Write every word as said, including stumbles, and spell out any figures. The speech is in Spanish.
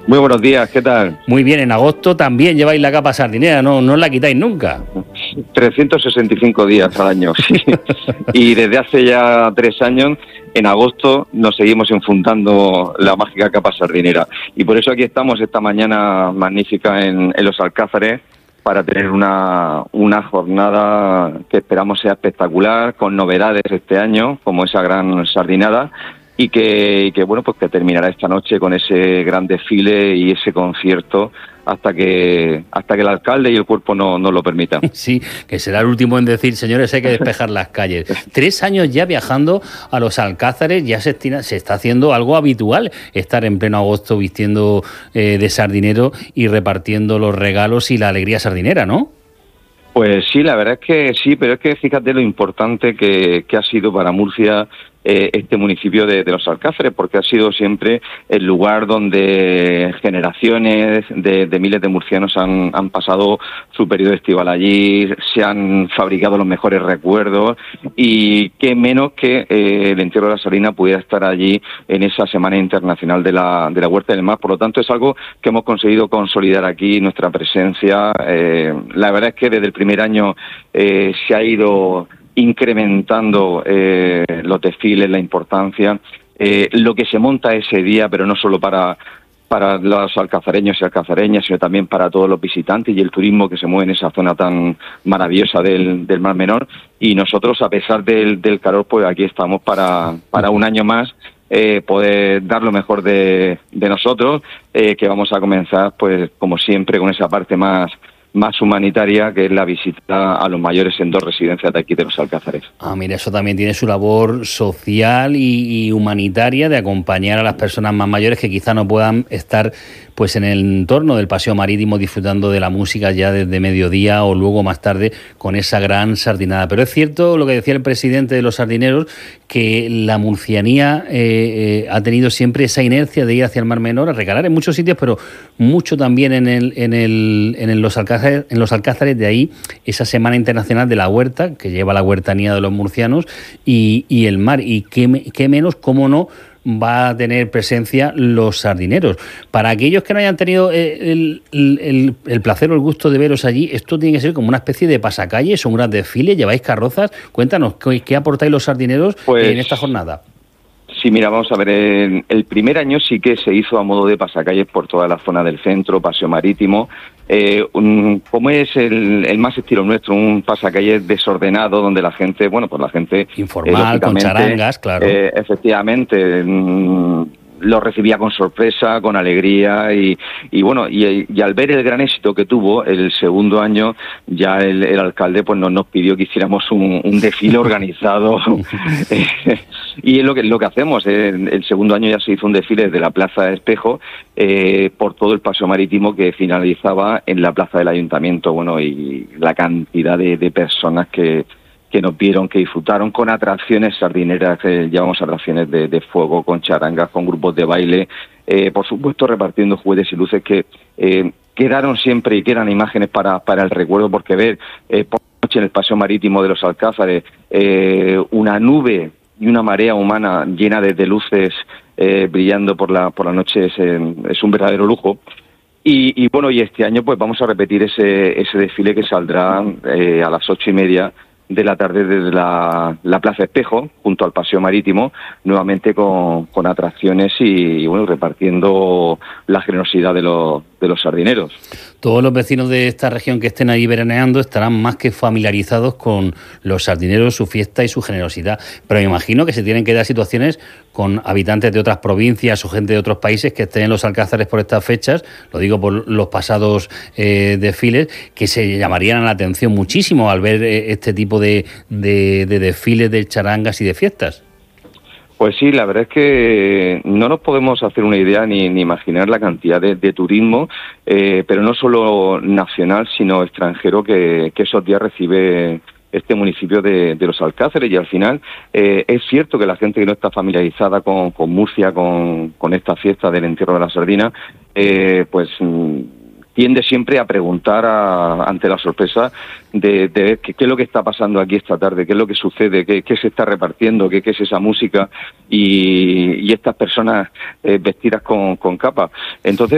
Muy buenos días, ¿qué tal? Muy bien, en agosto también lleváis la capa sardinera, no, no os la quitáis nunca. trescientos sesenta y cinco días al año, sí. Y desde hace ya tres años, en agosto, nos seguimos enfundando la mágica capa sardinera. Y por eso aquí estamos esta mañana magnífica en, en Los Alcázares, para tener una, una jornada que esperamos sea espectacular, con novedades este año, como esa gran sardinada, y que, y que bueno, pues que terminará esta noche con ese gran desfile y ese concierto hasta que hasta que el alcalde y el cuerpo no, no lo permitan. Sí, que será el último en decir, señores, hay que despejar las calles. Tres años ya viajando a Los Alcázares, ya se, estima, se está haciendo algo habitual, estar en pleno agosto vistiendo eh, de sardinero y repartiendo los regalos y la alegría sardinera, ¿no? Pues sí, la verdad es que sí, pero es que fíjate lo importante que, que ha sido para Murcia eh, este municipio de, de Los Alcázares, porque ha sido siempre el lugar donde generaciones de, de miles de murcianos han, han pasado su periodo estival allí, se han fabricado los mejores recuerdos, y qué menos que eh, el entierro de la sardina pudiera estar allí en esa Semana Internacional de la, de la Huerta del Mar. Por lo tanto, es algo que hemos conseguido consolidar aquí, nuestra presencia. Eh, la verdad es que desde el primer año eh, se ha ido incrementando eh, los desfiles, la importancia, eh, lo que se monta ese día, pero no solo para para los alcazareños y alcazareñas, sino también para todos los visitantes y el turismo que se mueve en esa zona tan maravillosa del, del Mar Menor. Y nosotros, a pesar del, del calor, pues aquí estamos para, para un año más eh, poder dar lo mejor de, de nosotros, eh, que vamos a comenzar, pues como siempre, con esa parte más más humanitaria, que es la visita a los mayores en dos residencias de aquí de Los Alcázares. Ah, mira, eso también tiene su labor social y, y humanitaria de acompañar a las personas más mayores que quizá no puedan estar pues en el entorno del paseo marítimo disfrutando de la música ya desde mediodía o luego más tarde con esa gran sardinada. Pero es cierto lo que decía el presidente de los sardineros, que la murcianía eh, eh, ha tenido siempre esa inercia de ir hacia el Mar Menor a regalar en muchos sitios, pero mucho también en el en el en el los Alcázares, en los Alcázares, de ahí esa Semana Internacional de la Huerta, que lleva la huertanía de los murcianos, y, y el mar. Y qué, qué menos, cómo no, va a tener presencia los sardineros. Para aquellos que no hayan tenido el, el, el, el placer o el gusto de veros allí, esto tiene que ser como una especie de pasacalles, un gran desfile, lleváis carrozas. Cuéntanos, ¿qué, qué aportáis los sardineros pues, en esta jornada? Sí, mira, vamos a ver, el, el primer año sí que se hizo a modo de pasacalles por toda la zona del centro, paseo marítimo. Eh, un, como es el, el más estilo nuestro, un pasacalles desordenado donde la gente, bueno, pues la gente... Informal, eh, con charangas, claro. Eh, efectivamente... Mm, lo recibía con sorpresa, con alegría y, y bueno, y, y al ver el gran éxito que tuvo el segundo año, ya el, el alcalde pues nos, nos pidió que hiciéramos un, un desfile organizado y es lo que, lo que hacemos. El, el segundo año ya se hizo un desfile desde la Plaza de Espejo eh, por todo el paseo marítimo, que finalizaba en la Plaza del Ayuntamiento. Bueno, y la cantidad de, de personas que que nos vieron, que disfrutaron con atracciones sardineras, eh, llevamos atracciones de, de fuego, con charangas, con grupos de baile, eh, por supuesto repartiendo juguetes y luces que eh, quedaron siempre y quedan imágenes para, para el recuerdo, porque ver eh, por la noche en el paseo marítimo de Los Alcázares eh, una nube y una marea humana llena de, de luces eh, brillando por la, por la noche es, eh, es un verdadero lujo. Y, y bueno, y este año pues vamos a repetir ese, ese desfile que saldrá eh, a las ocho y media de la tarde desde la, la Plaza Espejo, junto al Paseo Marítimo, nuevamente con, con atracciones y, y bueno, repartiendo la generosidad de los, de los sardineros. Todos los vecinos de esta región que estén ahí veraneando estarán más que familiarizados con los sardineros, su fiesta y su generosidad. Pero me imagino que se tienen que dar situaciones con habitantes de otras provincias o gente de otros países que estén en Los Alcázares por estas fechas, lo digo por los pasados eh, desfiles, que se llamarían la atención muchísimo al ver eh, este tipo de, de, de desfiles, de charangas y de fiestas. Pues sí, la verdad es que no nos podemos hacer una idea ni, ni imaginar la cantidad de, de turismo, eh, pero no solo nacional, sino extranjero, que, que esos días recibe este municipio de, de Los Alcázares. Y al final eh, es cierto que la gente que no está familiarizada con, con Murcia, con, con esta fiesta del entierro de la sardina, eh, pues tiende siempre a preguntar a, ante la sorpresa de, de ver qué, qué es lo que está pasando aquí esta tarde, qué es lo que sucede, qué, qué se está repartiendo, qué, qué es esa música y, y estas personas eh, vestidas con, con capa. Entonces,